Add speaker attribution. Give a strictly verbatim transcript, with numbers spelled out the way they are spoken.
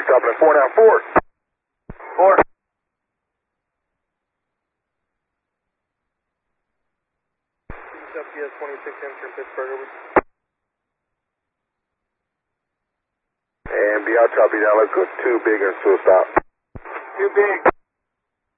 Speaker 1: stopping at four now, four. Four.
Speaker 2: W S twenty-six entering Pittsburgh, over.
Speaker 1: And be out, copy down, let's go too big and still stop.
Speaker 2: Too big.